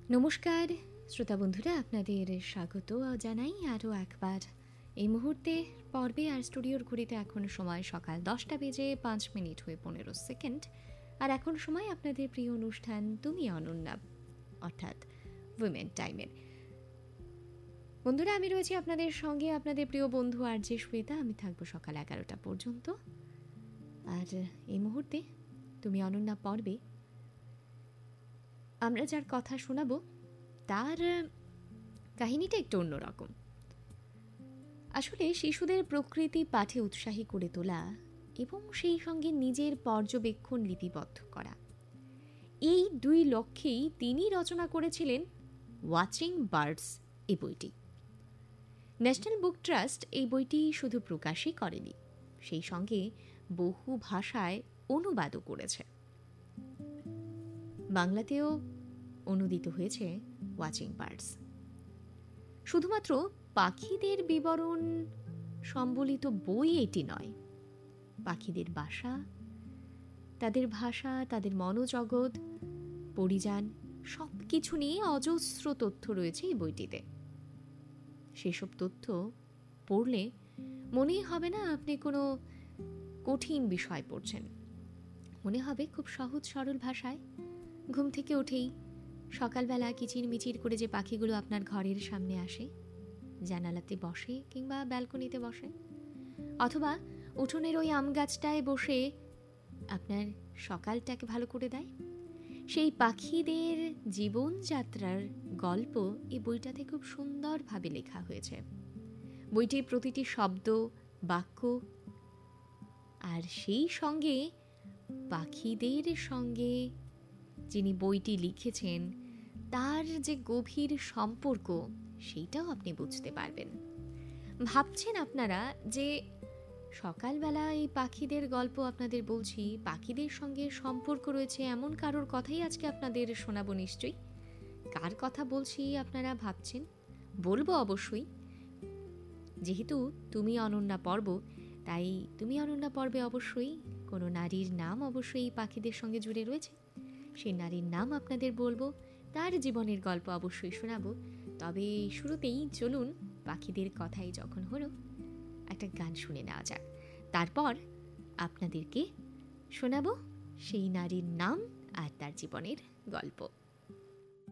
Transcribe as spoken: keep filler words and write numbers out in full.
নমস্কার শ্রোতা বন্ধুরা, আপনাদের স্বাগত জানাই আরও একবার এই মুহূর্তে পর্বে। আর স্টুডিওর ঘড়িতে এখন সময় সকাল দশটা বেজে পাঁচ মিনিট হয়ে পনেরো সেকেন্ড। আর এখন সময় আপনাদের প্রিয় অনুষ্ঠান তুমি অনন্যা, অর্থাৎ উইমেন টাইমের। বন্ধুরা, আমি রয়েছি আপনাদের সঙ্গে, আপনাদের প্রিয় বন্ধু আর যে শ্বেতা। আমি থাকবো সকাল এগারোটা পর্যন্ত। আর এই মুহূর্তে তুমি অনন্যা পর্বে আমরা যার কথা শোনাবো তার কাহিনীটা একটু অন্যরকম। আসলে শিশুদের প্রকৃতি পাঠে উৎসাহী করে তোলা এবং সেই সঙ্গে নিজের পর্যবেক্ষণ লিপিবদ্ধ করা, এই দুই লক্ষ্যেই তিনি রচনা করেছিলেন ওয়াচিং বার্ডস এই বইটি। ন্যাশনাল বুক ট্রাস্ট এই বইটি শুধু প্রকাশই করেনি, সেই সঙ্গে বহু ভাষায় অনুবাদও করেছে। বাংলাতেও অনুদিত হয়েছে ওয়াচিং বার্ডস। শুধুমাত্র পাখিদের বিবরণ সম্বলিত বই এটি নয়, পাখিদের বাসা, তাদের ভাষা, তাদের মনোজগৎ, পরিযান সব কিছু নিয়ে অজস্র তথ্য রয়েছে এই বইটিতে। সেসব তথ্য পড়লে মনেই হবে না আপনি কোনো কঠিন বিষয় পড়ছেন, মনে হবে খুব সহজ সরল ভাষায়। ঘুম থেকে উঠেই সকালবেলা কিচির মিচির করে যে পাখিগুলো আপনার ঘরের সামনে আসে, জানালাতে বসে কিংবা ব্যালকনিতে বসে, অথবা উঠোনের ওই আম গাছটায় বসে আপনার সকালটাকে ভালো করে দেয়, সেই পাখিদের জীবনযাত্রার গল্প এই বইটাতে খুব সুন্দরভাবে লেখা হয়েছে। বইটির প্রতিটি শব্দ, বাক্য আর সেই সঙ্গে পাখিদের সঙ্গে যিনি বইটি লিখেছেন তার যে গভীর সম্পর্ক, সেইটাও আপনি বুঝতে পারবেন। ভাবছেন আপনারা যে সকালবেলা এই পাখিদের গল্প আপনাদের বলছি, পাখিদের সঙ্গে সম্পর্ক রয়েছে এমন কারোর কথাই আজকে আপনাদের শোনাবো নিশ্চয়ই। কার কথা বলছি আপনারা ভাবছেন? বলবো অবশ্যই। যেহেতু তুমি অনন্যা পর্ব, তাই তুমি অনন্যা পর্বে অবশ্যই কোনো নারীর নাম অবশ্যই পাখিদের সঙ্গে জুড়ে রয়েছে। সেই নারীর নাম আপনাদের বলবো, তার জীবনের গল্প অবশ্যই শোনাবো। তবে শুরুতেই চলুন, পাখিদের কথাই যখন হলো, একটা গান শুনে নেওয়া যাক। তারপর আপনাদেরকে শোনাবো সেই নারীর নাম আর তার জীবনের গল্প।